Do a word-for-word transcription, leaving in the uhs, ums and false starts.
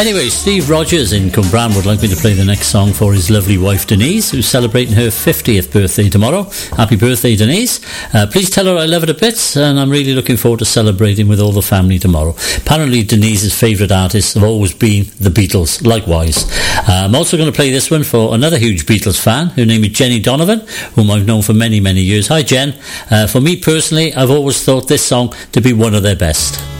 Anyway, Steve Rogers in Cwmbran would like me to play the next song for his lovely wife Denise, who's celebrating her fiftieth birthday tomorrow. Happy birthday, Denise. Uh, please tell her I love her to bits, and I'm really looking forward to celebrating with all the family tomorrow. Apparently Denise's favourite artists have always been the Beatles, likewise. Uh, I'm also going to play this one for another huge Beatles fan. Her name is Jenny Donovan, whom I've known for many, many years. Hi, Jen. Uh, for me personally, I've always thought this song to be one of their best.